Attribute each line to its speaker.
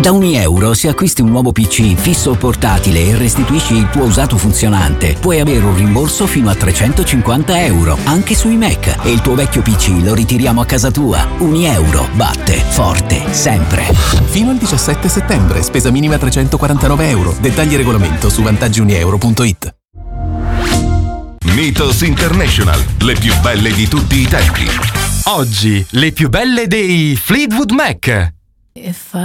Speaker 1: Da €1, se acquisti un nuovo PC fisso o portatile e restituisci il tuo usato funzionante, puoi avere un rimborso fino a €350, anche sui Mac, e il tuo vecchio PC lo ritiriamo a casa tua. €1 batte forte sempre.
Speaker 2: Fino al 17 settembre, spesa minima €349. Dettagli e regolamento su vantaggiunieuro.it.
Speaker 3: Mythos International, le più belle di tutti i tempi.
Speaker 4: Oggi, le più belle dei Fleetwood Mac.